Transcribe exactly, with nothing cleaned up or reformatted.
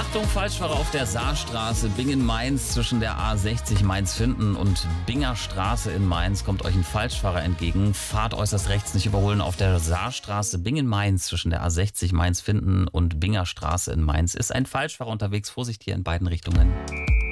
Achtung, Falschfahrer auf der Saarstraße, Bingen-Mainz zwischen der A sechzig Mainz-Finden und Binger Straße in Mainz kommt euch ein Falschfahrer entgegen. Fahrt äußerst rechts, nicht überholen auf der Saarstraße, Bingen-Mainz zwischen der A sechzig Mainz-Finden und Binger Straße in Mainz ist ein Falschfahrer unterwegs. Vorsicht hier in beiden Richtungen.